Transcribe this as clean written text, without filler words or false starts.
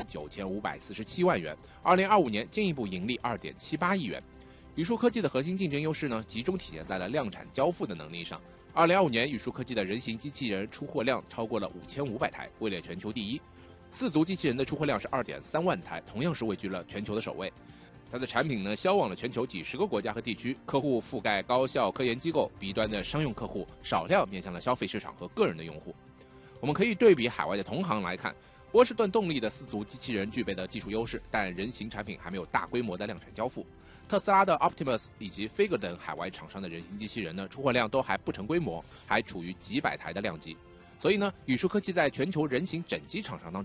9547万元，2025年进一步盈利2.78亿元。宇树科技的核心竞争优势呢，集中体现在了量产交付的能力上。2025年，宇树科技的人形机器人出货量超过了5500台，位列全球第一。四足机器人的出货量是2.3万台，同样是位居了全球的首位。它的产品呢，销往了全球几十个国家和地区，客户覆盖高校、科研机构、B 端的商用客户，少量面向了消费市场和个人的用户。我们可以对比海外的同行来看，波士顿动力的四足机器人具备的技术优势，但人形产品还没有大规模的量产交付。特斯拉的 Optimus 以及 Figure 等海外厂商的人形机器人呢，出货量都还不成规模，还处于几百台的量级。所以呢，宇树科技在全球人形整机厂商当中